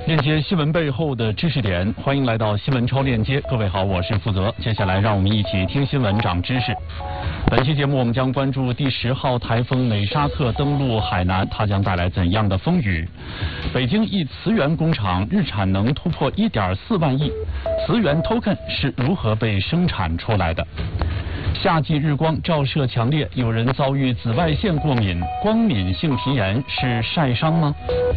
链接新闻背后的知识点，欢迎来到新闻超链接。各位好，我是负责。接下来让我们一起听新闻长知识。本期节目我们将关注第10号台风美沙克登陆海南，它将带来怎样的风雨？北京一磁源工厂日产能突破1.4万亿，磁源 token 是如何被生产出来的？夏季日光照射强烈，有人遭遇紫外线过敏，光敏性皮炎是晒伤吗？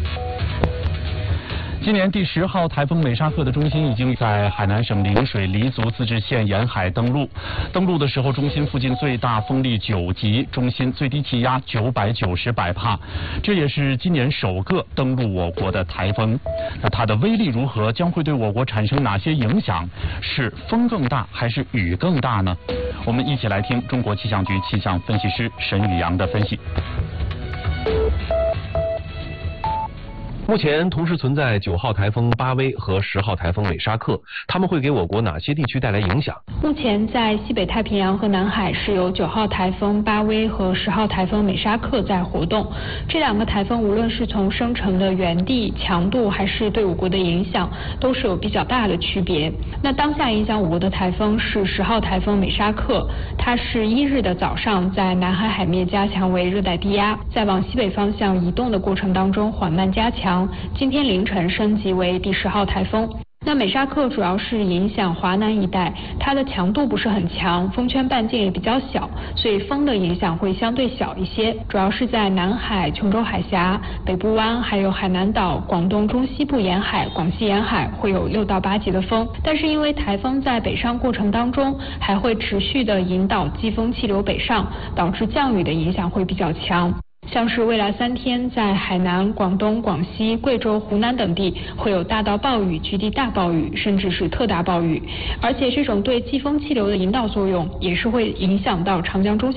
今年第10号台风美沙克的中心已经在海南省陵水黎族自治县沿海登陆。登陆的时候，中心附近最大风力9级，中心最低气压990百帕，这也是今年首个登陆我国的台风。那它的威力如何？将会对我国产生哪些影响？是风更大还是雨更大呢？我们一起来听中国气象局气象分析师沈宇阳的分析。 目前同时存在9号台风巴威和10号台风美沙克，它们会给我国哪些地区带来影响？ 目前在西北太平洋和南海是有9号台风巴威和10号台风美沙克在活动。这两个台风无论是从生成的原地、强度，还是对我国的影响，都是有比较大的区别。那当下影响我国的台风是10号台风美沙克，它是1日的早上在南海海面加强为热带低压，在往西北方向移动的过程当中缓慢加强。今天凌晨升级为第10号台风。那美沙克主要是影响华南一带，它的强度不是很强，风圈半径也比较小，所以风的影响会相对小一些，主要是在南海、琼州海峡、北部湾，还有海南岛、广东中西部沿海、广西沿海会有6到8级的风。但是因为台风在北上过程当中还会持续的引导季风气流北上，导致降雨的影响会比较强。像是未来3天，在海南、广东、广西、贵州、湖南等地会有大到暴雨、局地大暴雨，甚至是特大暴雨。而且这种对季风气流的引导作用，也是会影响到长江中